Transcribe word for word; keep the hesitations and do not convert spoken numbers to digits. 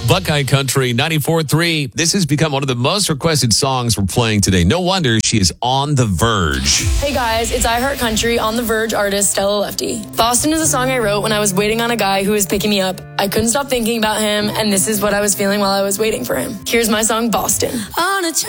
Buckeye Country ninety-four point three. This has become one of the most requested songs we're playing today. No wonder she is on the verge. Hey guys, it's I Heart Country on the Verge artist Stella Lefty. Boston is a song I wrote when I was waiting on a guy who was picking me up. I couldn't stop thinking about him, and this is what I was feeling while I was waiting for him. Here's my song, Boston. On a